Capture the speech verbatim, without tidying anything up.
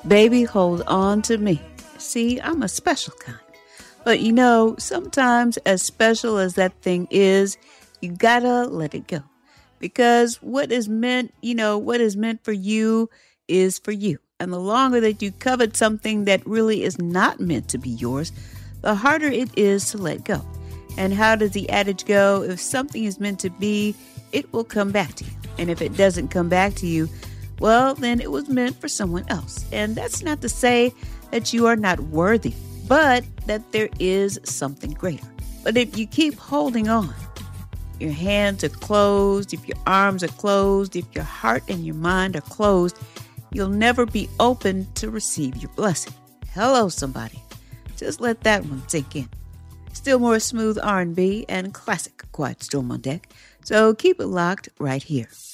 Baby, hold on to me. See, I'm a special kind. But you know, sometimes as special as that thing is, you gotta let it go. Because what is meant, you know, what is meant for you is for you. And the longer that you covet something that really is not meant to be yours, the harder it is to let go. And how does the adage go? If something is meant to be, it will come back to you. And if it doesn't come back to you, well, then it was meant for someone else. And that's not to say that you are not worthy, but that there is something greater. But if you keep holding on, your hands are closed, if your arms are closed, if your heart and your mind are closed, you'll never be open to receive your blessing. Hello, somebody. Just let that one sink in. Still more smooth R and B and classic Quiet Storm on deck. So keep it locked right here.